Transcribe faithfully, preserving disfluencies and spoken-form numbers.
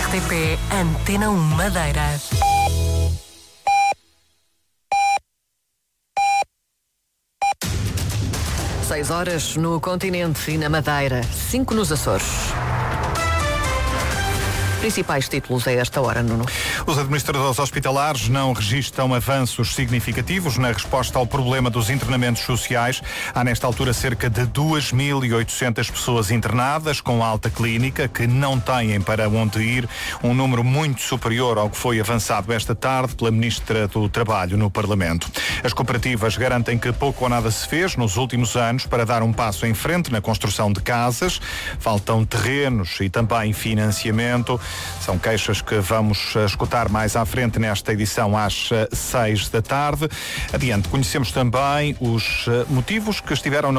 R T P Antena um Madeira. Seis horas no continente e na Madeira, cinco nos Açores. Principais títulos a esta hora, Nuno. Os administradores hospitalares não registram avanços significativos na resposta ao problema dos internamentos sociais. Há nesta altura cerca de duas mil e oitocentas pessoas internadas com alta clínica que não têm para onde ir, um número muito superior ao que foi avançado esta tarde pela Ministra do Trabalho no Parlamento. As cooperativas garantem que pouco ou nada se fez nos últimos anos para dar um passo em frente na construção de casas. Faltam terrenos e também financiamento. São queixas que vamos escutar mais à frente nesta edição às seis da tarde. Adiante, conhecemos também os motivos que estiveram na